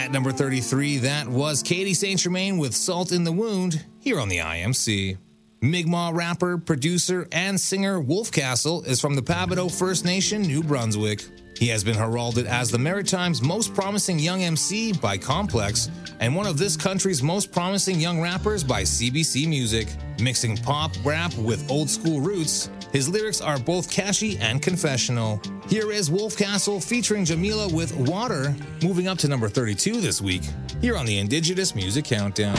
At number 33, that was Katie St. Germain with Salt in the Wound, here on the IMC. Mi'kmaq rapper, producer, and singer Wolf Castle is from the Pabineau First Nation, New Brunswick. He has been heralded as the Maritime's most promising young MC by Complex and one of this country's most promising young rappers by CBC Music. Mixing pop rap with old school roots, his lyrics are both catchy and confessional. Here is Wolf Castle featuring Jamila with Water, moving up to number 32 this week, here on the Indigenous Music Countdown.